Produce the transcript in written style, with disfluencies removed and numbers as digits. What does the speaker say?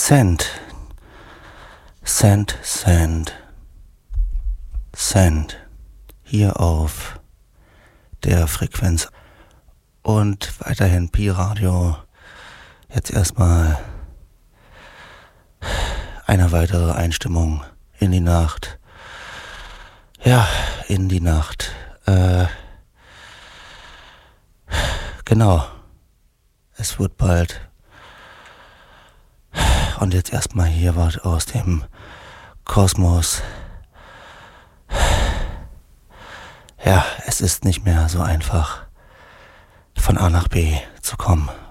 Send, Send, Send, Send, hier auf der Frequenz und weiterhin Pi-Radio. Jetzt erstmal eine weitere Einstimmung in die Nacht. Ja, in die Nacht. Genau. Es wird bald. Und jetzt erstmal hier was aus dem Kosmos. Ja, es ist nicht mehr so einfach, von A nach B zu kommen.